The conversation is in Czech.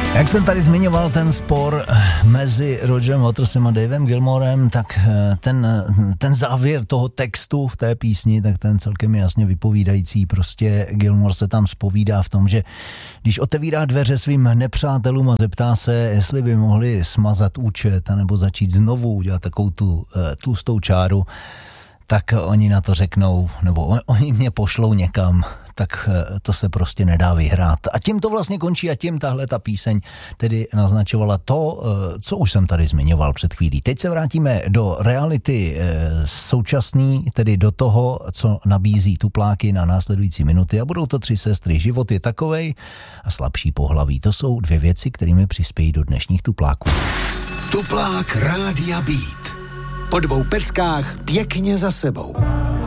Jak jsem tady zmiňoval ten spor mezi Rogerem Watersem a Davem Gilmorem, tak ten závěr toho textu v té písni, tak ten celkem jasně vypovídající. Prostě Gilmore se tam zpovídá v tom, že když otevírá dveře svým nepřátelům a zeptá se, jestli by mohli smazat účet anebo začít znovu udělat takovou tu tlustou čáru, tak oni na to řeknou, nebo oni mě pošlou někam, tak to se prostě nedá vyhrát. A tím to vlastně končí a tím tahle ta píseň tedy naznačovala to, co už jsem tady zmiňoval před chvílí. Teď se vrátíme do reality současný, tedy do toho, co nabízí tupláky na následující minuty a budou to 3 sestry. Život je takovej a slabší pohlaví. To jsou 2 věci, kterými přispějí do dnešních tupláků. Tuplák Rádia Beat. Po 2 peskách pěkně za sebou.